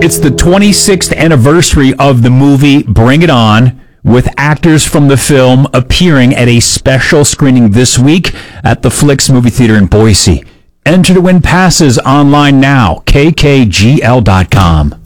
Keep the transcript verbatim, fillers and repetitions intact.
It's the twenty-sixth anniversary of the movie Bring It On, with actors from the film appearing at a special screening this week at the Flicks Movie Theater in Boise. Enter to win passes online now, k k g l dot com.